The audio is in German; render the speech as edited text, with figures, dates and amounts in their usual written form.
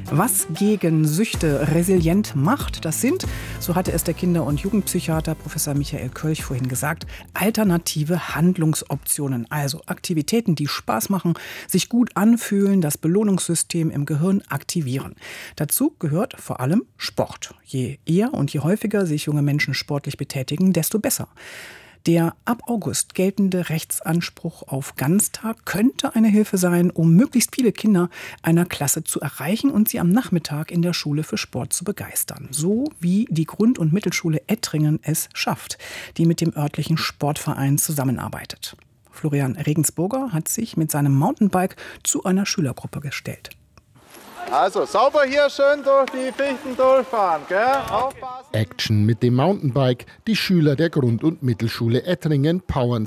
Was gegen Süchte resilient macht, das sind, so hatte es der Kinder- und Jugendpsychiater Professor Michael Kölch vorhin gesagt, alternative Handlungsoptionen. Also Aktivitäten, die Spaß machen, sich gut anfühlen, das Belohnungssystem im Gehirn aktivieren. Dazu gehört vor allem Sport. Je eher und je häufiger sich junge Menschen sportlich betätigen, desto besser. Der ab August geltende Rechtsanspruch auf Ganztag könnte eine Hilfe sein, um möglichst viele Kinder einer Klasse zu erreichen und sie am Nachmittag in der Schule für Sport zu begeistern. So wie die Grund- und Mittelschule Ettringen es schafft, die mit dem örtlichen Sportverein zusammenarbeitet. Florian Regensburger hat sich mit seinem Mountainbike zu einer Schülergruppe gestellt. Also sauber hier schön durch die Fichten durchfahren, gell? Aufpassen. Action mit dem Mountainbike. Die Schüler der Grund- und Mittelschule Ettringen powern